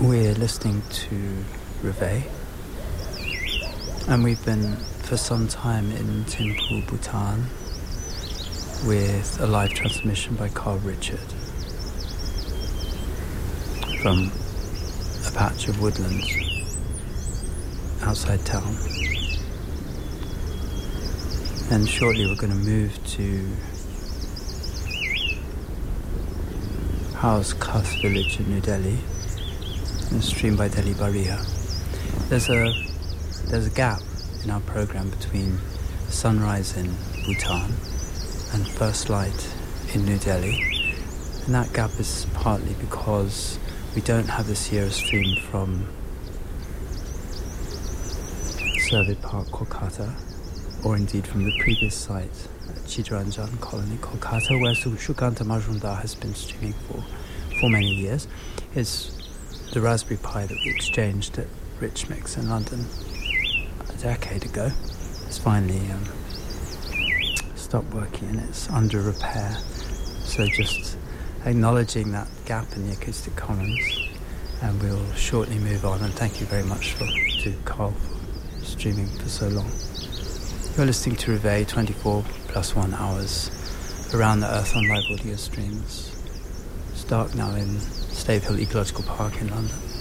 We're listening to Reveille, and we've been for some time in Thimphu, Bhutan, with a live transmission by Carl Richard from a patch of woodlands outside town. And shortly we're going to move to Haus Khas village in New Delhi, and streamed by Delhi Bariya. There's a gap in our program between sunrise in Bhutan and first light in New Delhi, and that gap is partly because we don't have the Sierra stream from Survey Park, Kolkata, or indeed from the previous site at Chittaranjan Colony, Kolkata, where Sushanta Majumdar has been streaming for many years. Is the Raspberry Pi that we exchanged at Rich Mix in London a decade ago. It's finally stopped working and it's under repair. So just acknowledging that gap in the acoustic commons, and we'll shortly move on. And thank you very much to Carl for streaming for so long. You're listening to Reveille, 24 plus 1 hours around the Earth on live audio streams. It's dark now in Stave Hill Ecological Park in London.